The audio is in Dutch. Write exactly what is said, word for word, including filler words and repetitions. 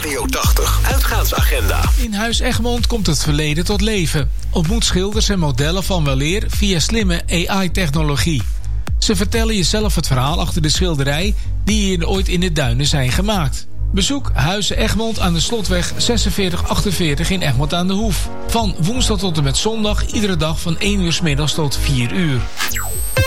Radio tachtig uitgaansagenda. In Huis Egmond komt het verleden tot leven. Ontmoet schilders en modellen van weleer via slimme A I-technologie. Ze vertellen je zelf het verhaal achter de schilderij die hier ooit in de duinen zijn gemaakt. Bezoek Huis Egmond aan de Slotweg zesenveertig achtenveertig in Egmond aan de Hoef. Van woensdag tot en met zondag, iedere dag van één uur 's middags tot vier uur.